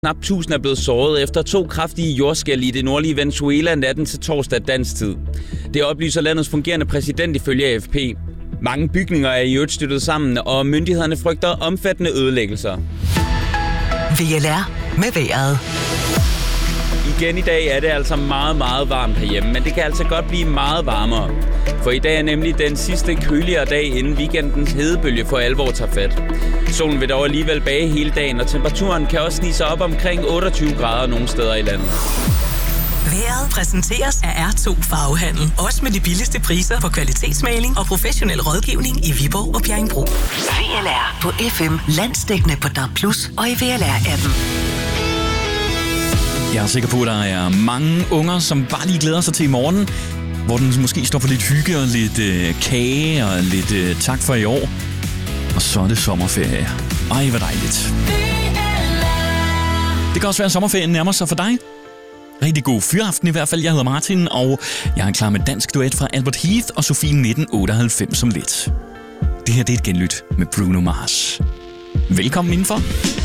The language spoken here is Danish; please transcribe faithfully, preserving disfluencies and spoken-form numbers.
Knap tusind er blevet såret efter to kraftige jordskælv i det nordlige Venezuela natten til torsdag dansk tid. Det oplyser landets fungerende præsident ifølge A F P. Mange bygninger er i øvrigt styrtet sammen, og myndighederne frygter omfattende ødelæggelser. V L R med vejret. Igen i dag er det altså meget, meget varmt herhjemme, men det kan altså godt blive meget varmere. For i dag er nemlig den sidste køligere dag, inden weekendens hedebølge for alvor tager fat. Solen vil dog alligevel bage hele dagen, og temperaturen kan også snige sig op omkring otteogtyve grader nogle steder i landet. Vejret præsenteres af R to Farvehandel. Også med de billigste priser på kvalitetsmaling og professionel rådgivning i Viborg og Bjerringbro. V L R på F M, landsdækkende på D A B plus, og i V L R-appen. Jeg er sikker på, at der er mange unger, som bare lige glæder sig til i morgen, hvor den måske står for lidt hygge og lidt øh, kage og lidt øh, tak for i år. Og så er det sommerferie. Ej, hvor dejligt. Det kan også være, at sommerferien nærmer sig for dig. Rigtig god fyraften i hvert fald. Jeg hedder Martin, og jeg er klar med dansk duet fra Albert Heath og Sofie nitten otteoghalvfems som lidt. Det her det er et genlyt med Bruno Mars. Velkommen indenfor.